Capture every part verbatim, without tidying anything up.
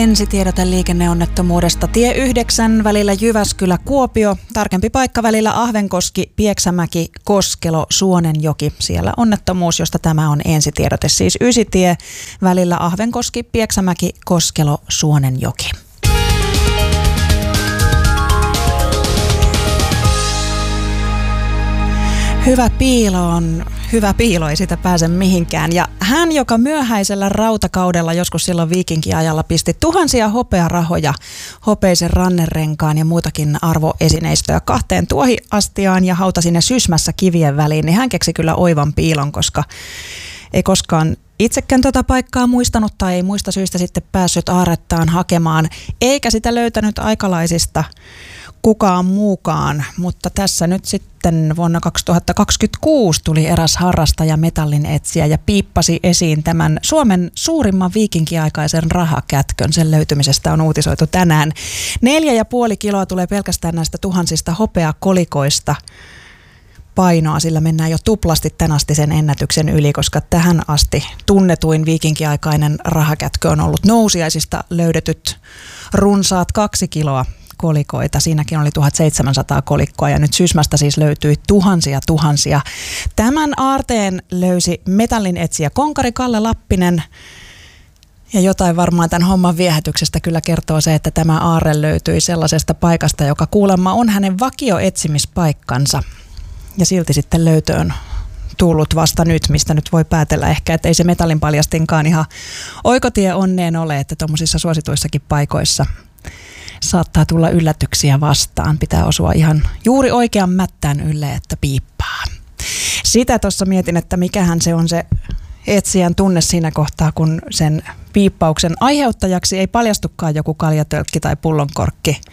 Ensitiedote liikenneonnettomuudesta. Tie yhdeksän välillä Jyväskylä-Kuopio. Tarkempi paikka välillä Ahvenkoski, Pieksämäki, Koskelo, Suonenjoki. Siellä onnettomuus, josta tämä on ensitiedote. Siis Ysitie välillä Ahvenkoski, Pieksämäki, Koskelo, Suonenjoki. Hyvä piilo on hyvä piilo, ei sitä pääse mihinkään. Ja hän, joka myöhäisellä rautakaudella joskus silloin viikinkiajalla pisti tuhansia hopearahoja, hopeisen rannerenkaan ja muutakin arvoesineistöä kahteen tuohiastiaan ja hautasi ne sysmässä kivien väliin, niin hän keksi kyllä oivan piilon, koska ei koskaan itsekään tuota paikkaa muistanut tai ei muista syystä sitten päässyt aarrettaan hakemaan, eikä sitä löytänyt aikalaisista kukaan muukaan, mutta tässä nyt sitten vuonna kaksituhattakaksikymmentäkuusi tuli eräs harrastaja metallin etsijä ja piippasi esiin tämän Suomen suurimman viikinkiaikaisen rahakätkön. Sen löytymisestä on uutisoitu tänään. Neljä ja puoli kiloa tulee pelkästään näistä tuhansista hopeakolikoista painoa, sillä mennään jo tuplasti tän asti sen ennätyksen yli, koska tähän asti tunnetuin viikinkiaikainen rahakätkö on ollut nousiaisista löydetyt runsaat kaksi kiloa kolikoita. Siinäkin oli tuhatseitsemänsataa kolikkoa ja nyt Sysmästä siis löytyi tuhansia tuhansia. Tämän aarteen löysi metallin etsijä konkari Kalle Lappinen. Ja jotain varmaan tämän homman viehätyksestä kyllä kertoo se, että tämä aarre löytyi sellaisesta paikasta, joka kuulemma on hänen vakioetsimispaikkansa. Ja silti sitten löytöön tullut vasta nyt, mistä nyt voi päätellä ehkä, että ei se metallin paljastinkaan ihan oikotie onneen ole, että tuommoisissa suosituissakin paikoissa saattaa tulla yllätyksiä vastaan. Pitää osua ihan juuri oikean mättään ylle, että piippaa. Sitä tuossa mietin, että mikähän se on se etsijän tunne siinä kohtaa, kun sen piippauksen aiheuttajaksi ei paljastukaan joku kaljatölkki tai pullonkorkki,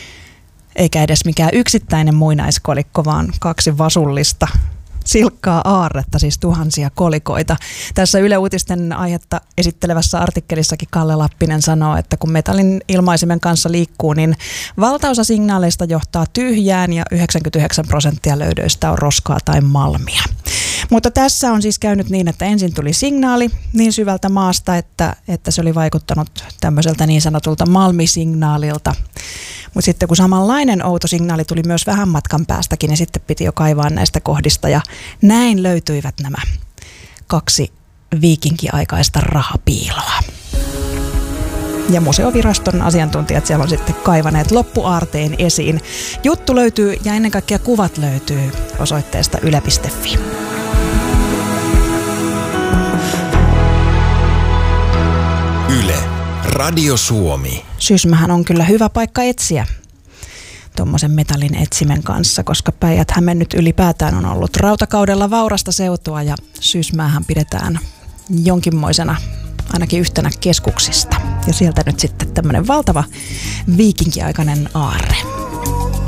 eikä edes mikään yksittäinen muinaiskolikko, vaan kaksi vasullista silkkaa aarretta, siis tuhansia kolikoita. Tässä Yle Uutisten aihetta esittelevässä artikkelissakin Kalle Lappinen sanoo, että kun metallin ilmaisimen kanssa liikkuu, niin valtaosa signaaleista johtaa tyhjään ja yhdeksänkymmentäyhdeksän prosenttia löydöistä on roskaa tai malmia. Mutta tässä on siis käynyt niin, että ensin tuli signaali niin syvältä maasta, että, että se oli vaikuttanut tämmöiseltä niin sanotulta malmisignaalilta. Mutta sitten kun samanlainen outo signaali tuli myös vähän matkan päästäkin, niin sitten piti jo kaivaa näistä kohdista. Ja näin löytyivät nämä kaksi viikinkiaikaista rahapiiloa. Ja museoviraston asiantuntijat siellä on sitten kaivaneet loppuaarteen esiin. Juttu löytyy ja ennen kaikkea kuvat löytyy osoitteesta yle piste fi. Yle, Radio Suomi. Sysmähän on kyllä hyvä paikka etsiä tuommoisen metallin etsimen kanssa, koska Päijät-Häme nyt ylipäätään on ollut rautakaudella vaurasta seutua ja Sysmäähän pidetään jonkinmoisena ainakin yhtenä keskuksista. Ja sieltä nyt sitten tämmöinen valtava viikinkiaikainen aarre.